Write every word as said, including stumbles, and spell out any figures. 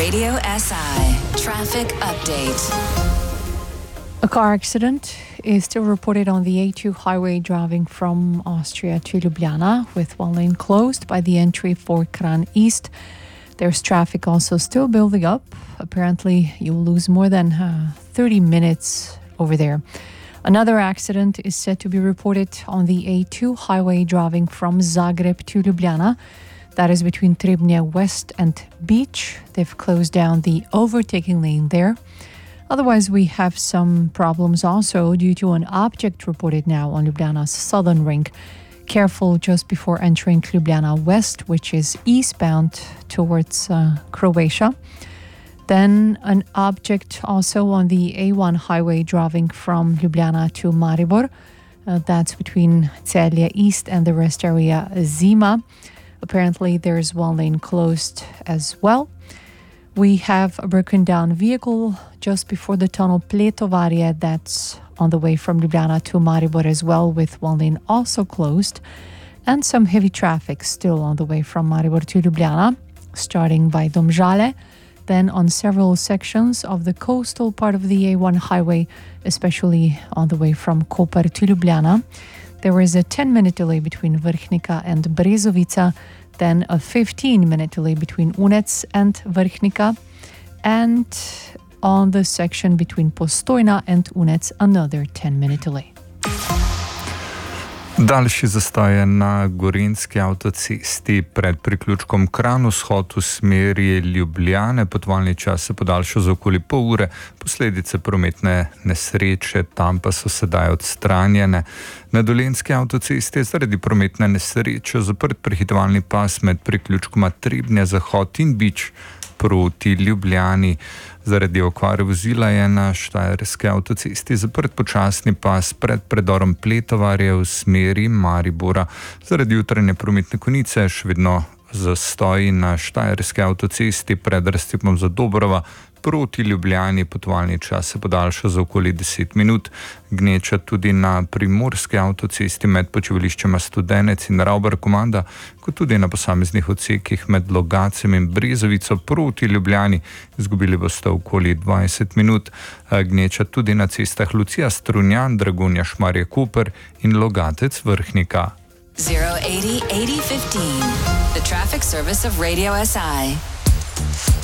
Radio S I traffic update. A car accident is still reported on the A two highway driving from Austria to Ljubljana, with one lane closed by the entry for Kranj East. There's traffic also still building up. Apparently, you'll lose more than uh, thirty minutes over there. Another accident is said to be reported on the A two highway driving from Zagreb to Ljubljana. That is between Trebnje West and Beach. They've closed down the overtaking lane there. Otherwise, we have some problems also due to an object reported now on Ljubljana's southern ring. Careful just before entering Ljubljana West, which is eastbound towards uh, Croatia. Then an object also on the A one highway driving from Ljubljana to Maribor. Uh, that's between Celje East and the rest area Zima. Apparently, there's one lane closed as well. We have a broken down vehicle just before the tunnel Pletovarje, that's on the way from Ljubljana to Maribor as well, with one lane also closed. And some heavy traffic still on the way from Maribor to Ljubljana, starting by Domžale. Then on several sections of the coastal part of the A one highway, especially on the way from Koper to Ljubljana. There is a ten minute delay between Vrhnika and Brezovica, then a fifteen minute delay between Unec and Vrhnika, and on the section between Postojna and Unec, another ten minute delay. Daljši zastoj je na Gorenjski avtocesti pred priključkom Kranj, vzhod v smeri Ljubljane. Potovalni čas se podaljša za okoli pol ure. Posledice prometne nesreče tam pa so sedaj odstranjene. Na Dolenjski avtocesti je zaradi prometne nesreče zaprt prehitevalni pas med priključkoma Trebnje Zahod in Bič proti Ljubljani. Zaradi okvare vozila je na Štajerski avtocesti zaprt počasni pas pred predorom Pletovarje v smeri Maribora. Zaradi jutranje prometne konice še vedno zastoji na Štajerski avtocesti pred razcepom za Dobrova proti Ljubljani. Potovalni čas se podaljša za okoli deset minut. Gneča tudi na Primorski avtocesti med počivališčema Studenec in Ravbar Komanda, kot tudi na posameznih odsekih med Logacem in Brezovico proti Ljubljani. Izgubili boste okoli dvajset minut. Gneča tudi na cestah Lucija Strunjan, Dragonja Šmarje Koper in Logatec Vrhnika. zero eighty eighty fifteen. The traffic service of Radio S I.